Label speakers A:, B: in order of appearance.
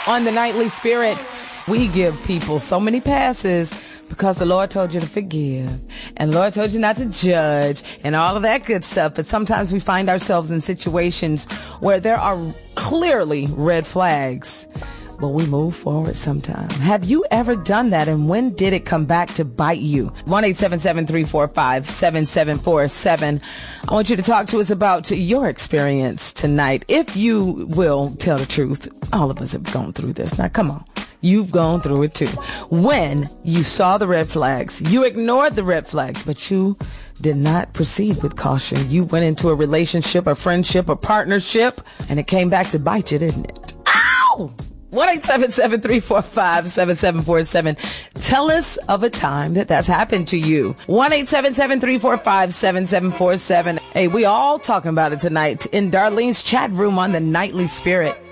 A: On the Nightly Spirit, we give people so many passes because the Lord told you to forgive and the Lord told you not to judge and all of that good stuff. But sometimes we find ourselves in situations where there are clearly red flags, but we move forward sometimes. Have you ever done that? And when did it come back to bite you? 1-877-345-7747. I want you to talk to us about your experience tonight. If you will tell the truth, all of us have gone through this. Now, come on. You've gone through it too. When you saw the red flags, you ignored the red flags, but you did not proceed with caution. You went into a relationship, a friendship, a partnership, and it came back to bite you, didn't it? Ow! 1-877-345-7747. Tell us of a time that's happened to you. 1-877-345-7747. Hey, we all talking about it tonight in Darlene's chat room on the Nightly Spirit.